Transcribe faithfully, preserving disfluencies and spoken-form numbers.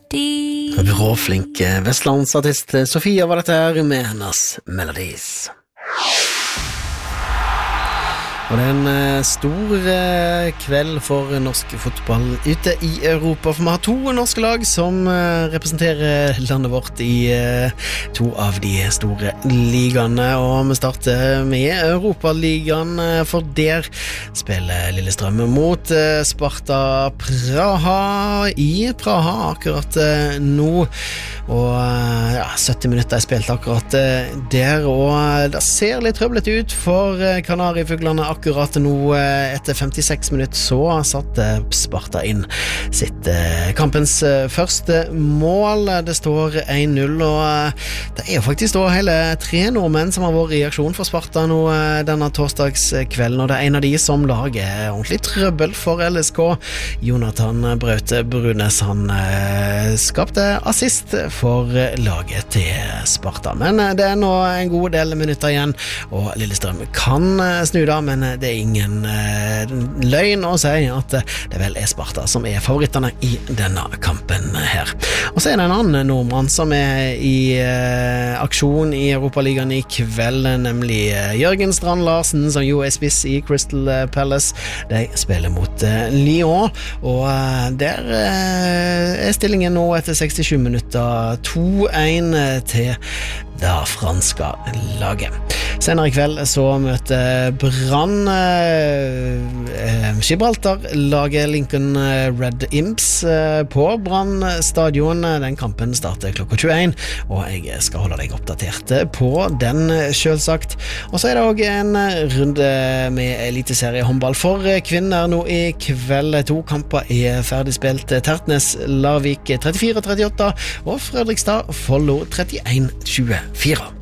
melody. Råflink vestlandsartist Sofia var dette her med hennes Melodies. Og det er en stor kveld for norsk fotball ute i Europa, for vi har to norske lag som representerer landet vårt i to av de store ligaene, og vi starter med Europaligaen, for der spiller Lillestrøm mot Sparta Praha i Praha akkurat nå, og ja, sytti minutter er spilt akkurat der, og det ser litt trøblet ut for Kanarifuglene akkurat nå. Etter femtiseks minutter så satte Sparta inn sitt kampens første mål. Det står én null, og det er jo faktisk da hele tre nordmenn som har vært i aksjon for Sparta nå denne torsdagskvelden, og det er en av de som lager ordentlig trøbbel for L S K. Jonathan Braute Brunes, han skapte assist for laget til Sparta, men det er nå en god del minutter igjen, og Lillestrøm kan snu da, men det er ingen eh, løgn å si at det vel er Sparta som er favorittene i denne kampen her. Og så er det en annen nordmann som er i eh, aksjon i Europaligaen i kveld, nemlig eh, Jørgen Strand Larsen, som jo er spiss i Crystal Palace. De spiller mot eh, Lyon, og eh, der eh, er stillingen nå etter sekstisju minutter to én til det franske laget. Senere i kveld så møter Brann eh, Gibraltar laget Lincoln Red Imps eh, på Brann stadion. Den kampen starter klokka tjueen, og jeg skal holde deg oppdatert på den selvsagt. Og så er det også en runde med eliteserie håndball for kvinner nå i kveld. To kamper er ferdig spilt. Tertnes Larvik trettifire trettiåtte og Fredrikstad Follo trettien tjuefire.